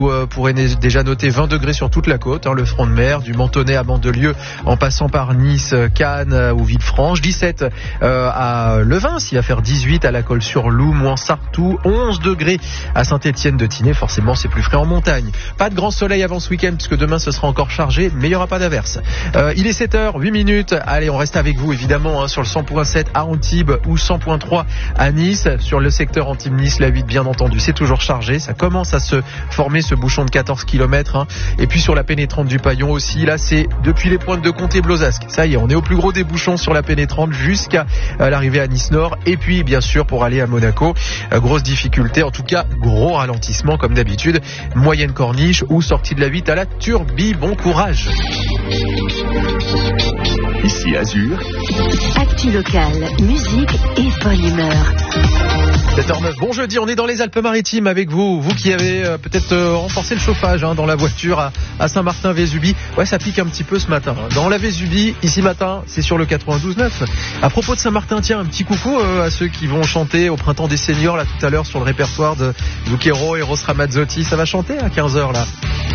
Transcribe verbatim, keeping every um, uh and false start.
Vous pourrez déjà noter vingt degrés sur toute la côte, hein, le front de mer, du Mentonnet à Mandelieu, en passant par Nice, Cannes ou Villefranche. dix-sept euh, à Levin, il va faire dix-huit à la Colle-sur-Loue, moins Sartou, onze degrés à Saint-Étienne-de-Tinée. Forcément, c'est plus frais en montagne. Pas de grand soleil avant ce week-end, puisque demain ce sera encore chargé, mais il n'y aura pas d'averse. Euh, il est sept heures huit minutes. Allez, on reste avec vous évidemment hein, sur le cent point sept à Antibes ou cent point trois à Nice. Sur le secteur Antibes-Nice, la huit bien entendu, c'est toujours chargé. Ça commence à se former ce bouchon de quatorze kilomètres. Hein. Et puis sur la pénétrante du Paillon aussi, là c'est depuis les pointes de Comté-Blozasque. Ça y est, on est au plus gros des bouchons sur la pénétrante jusqu'à euh, l'arrivée à Nice-Nord. Et puis bien sûr pour aller à Monaco, euh, grosse difficulté, en tout cas gros ralentissement comme d'habitude. Moyenne corniche ou sortie de la huit à la Turbie. Bon courage. Ici Azur. Actu locale, musique et bonne humeur. sept heures neuf, bon jeudi, on est dans les Alpes-Maritimes avec vous, vous qui avez euh, peut-être euh, renforcé le chauffage hein, dans la voiture à, à Saint-Martin-Vésubie. Ouais, ça pique un petit peu ce matin. Hein. Dans la Vésubie, ici matin, c'est sur le quatre-vingt-douze neuf. À propos de Saint-Martin, tiens, un petit coucou euh, à ceux qui vont chanter au Printemps des Seniors là tout à l'heure sur le répertoire de Zucchero et Ross Ramazzotti. Ça va chanter à quinze heures là.